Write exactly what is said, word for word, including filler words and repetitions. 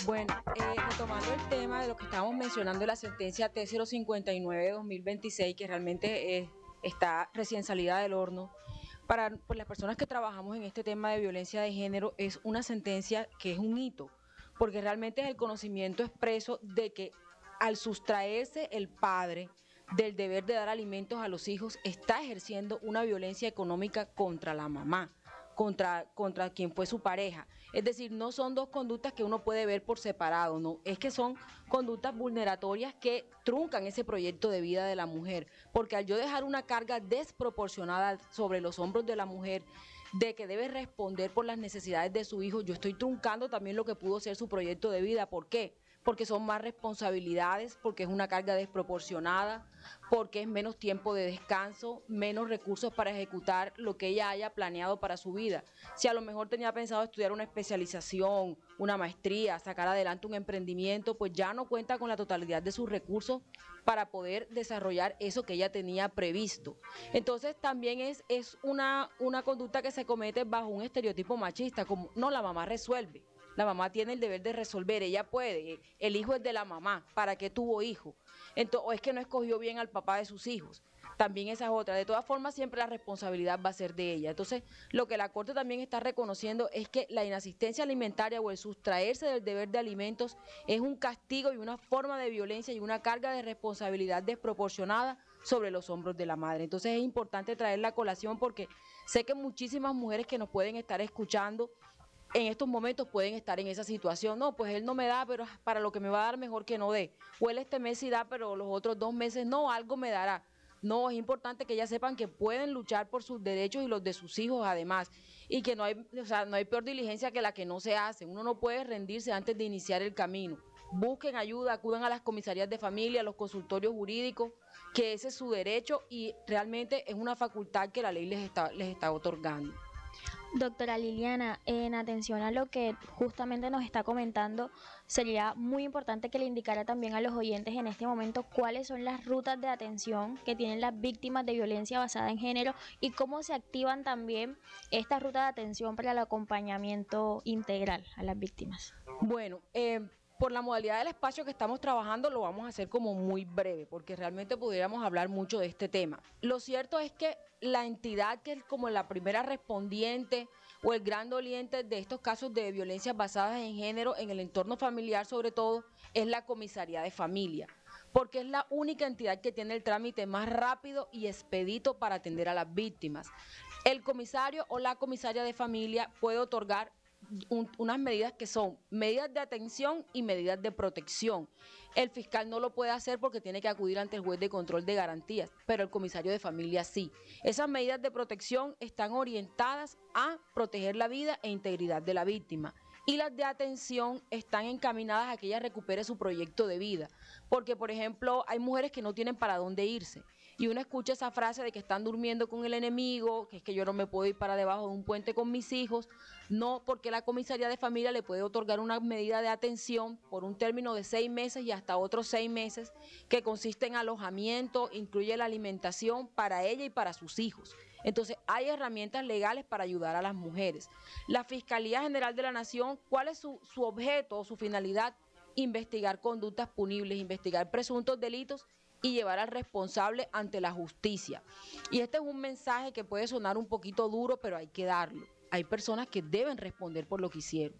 Bueno, eh, retomando el tema de lo que estábamos mencionando, la sentencia T cero cincuenta y nueve de dos mil veintiséis, que realmente eh, está recién salida del horno, para pues, las personas que trabajamos en este tema de violencia de género, es una sentencia que es un hito, porque realmente es el conocimiento expreso de que al sustraerse el padre del deber de dar alimentos a los hijos, está ejerciendo una violencia económica contra la mamá, contra, contra quien fue su pareja. Es decir, no son dos conductas que uno puede ver por separado, no, es que son conductas vulneratorias que truncan ese proyecto de vida de la mujer, porque al yo dejar una carga desproporcionada sobre los hombros de la mujer, de que debe responder por las necesidades de su hijo, yo estoy truncando también lo que pudo ser su proyecto de vida. ¿Por qué? Porque son más responsabilidades, porque es una carga desproporcionada, porque es menos tiempo de descanso, menos recursos para ejecutar lo que ella haya planeado para su vida. Si a lo mejor tenía pensado estudiar una especialización, una maestría, sacar adelante un emprendimiento, pues ya no cuenta con la totalidad de sus recursos para poder desarrollar eso que ella tenía previsto. Entonces también es, es una, una conducta que se comete bajo un estereotipo machista, como no, la mamá resuelve. La mamá tiene el deber de resolver, ella puede, el hijo es de la mamá, ¿para qué tuvo hijo? Entonces, o es que no escogió bien al papá de sus hijos, también esa es otra. De todas formas, siempre la responsabilidad va a ser de ella. Entonces, lo que la Corte también está reconociendo es que la inasistencia alimentaria o el sustraerse del deber de alimentos es un castigo y una forma de violencia y una carga de responsabilidad desproporcionada sobre los hombros de la madre. Entonces es importante traer la colación porque sé que muchísimas mujeres que nos pueden estar escuchando en estos momentos pueden estar en esa situación. No, pues él no me da, pero para lo que me va a dar mejor que no dé. O él este mes sí da, pero los otros dos meses no, algo me dará. No, es importante que ellas sepan que pueden luchar por sus derechos y los de sus hijos además, y que no hay, o sea, no hay peor diligencia que la que no se hace. Uno no puede rendirse antes de iniciar el camino. Busquen ayuda, acudan a las comisarías de familia, a los consultorios jurídicos, que ese es su derecho y realmente es una facultad que la ley les está, les está otorgando. Doctora Liliana, en atención a lo que justamente nos está comentando, sería muy importante que le indicara también a los oyentes en este momento cuáles son las rutas de atención que tienen las víctimas de violencia basada en género y cómo se activan también estas rutas de atención para el acompañamiento integral a las víctimas. Bueno, eh, por la modalidad del espacio que estamos trabajando lo vamos a hacer como muy breve, porque realmente pudiéramos hablar mucho de este tema. Lo cierto es que la entidad que es como la primera respondiente o el gran doliente de estos casos de violencias basadas en género, en el entorno familiar sobre todo, es la comisaría de familia, porque es la única entidad que tiene el trámite más rápido y expedito para atender a las víctimas. El comisario o la comisaria de familia puede otorgar un, unas medidas que son medidas de atención y medidas de protección. El fiscal no lo puede hacer porque tiene que acudir ante el juez de control de garantías, pero el comisario de familia sí. Esas medidas de protección están orientadas a proteger la vida e integridad de la víctima. Y las de atención están encaminadas a que ella recupere su proyecto de vida. Porque, por ejemplo, hay mujeres que no tienen para dónde irse. Y uno escucha esa frase de que están durmiendo con el enemigo, que es que yo no me puedo ir para debajo de un puente con mis hijos. No, porque la comisaría de familia le puede otorgar una medida de atención por un término de seis meses y hasta otros seis meses, que consiste en alojamiento, incluye la alimentación para ella y para sus hijos. Entonces, hay herramientas legales para ayudar a las mujeres. La Fiscalía General de la Nación, ¿cuál es su, su objeto o su finalidad? Investigar conductas punibles, investigar presuntos delitos y llevar al responsable ante la justicia. Y este es un mensaje que puede sonar un poquito duro, pero hay que darlo. Hay personas que deben responder por lo que hicieron.